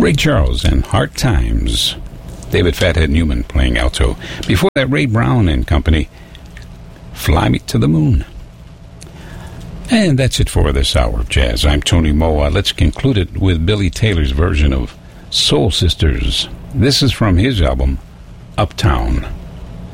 Ray Charles and Hard Times. David Fathead Newman playing alto. Before that, Ray Brown and Company, Fly Me to the Moon. And that's it for this hour of jazz. I'm Tony Moa. Let's conclude it with Billy Taylor's version of Soul Sisters. This is from his album, Uptown.